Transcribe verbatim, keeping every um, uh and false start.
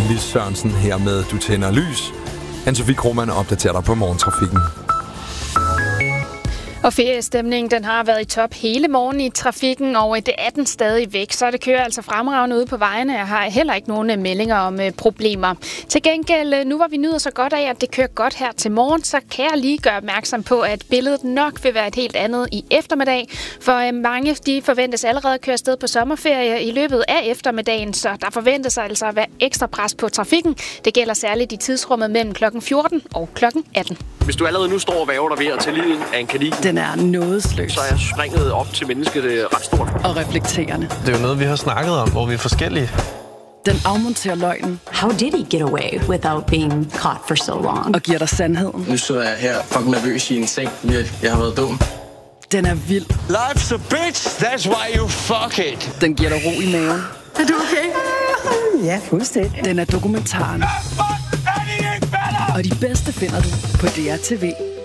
Lis Sørensen her med Du tænder lys. Anne-Sophie Krohmann opdaterer dig på morgentrafikken. Og feriestemningen, den har været i top hele morgen i trafikken, og det er den stadig væk, så det kører altså fremragende ude på vejene. Jeg har heller ikke nogen meldinger om problemer. Til gengæld, nu hvor vi nyder så godt af, at det kører godt her til morgen, så kan jeg lige gøre opmærksom på, at billedet nok vil være et helt andet i eftermiddag. For mange, de forventes allerede at køre afsted på sommerferie i løbet af eftermiddagen, så der forventes altså at være ekstra pres på trafikken. Det gælder særligt i tidsrummet mellem klokken fjorten og klokken atten. Hvis du allerede nu står og væver dig ved at tage livet af en kanin, den er nådesløs. Så er springet op til mennesket ret stort. Og reflekterende. Det er jo noget, vi har snakket om, hvor vi er forskellige. Den afmonterer løgnen. How did he get away without being caught for so long? Og giver dig sandheden. Nu så jeg her fucking nervøs i en seng. Jeg har været dum. Den er vild. Life's a bitch, that's why you fuck it. Den giver dig ro i maven. Er du okay? Ja, fuldstændig. Den er dokumentaren. Og de bedste finder du på D R T V.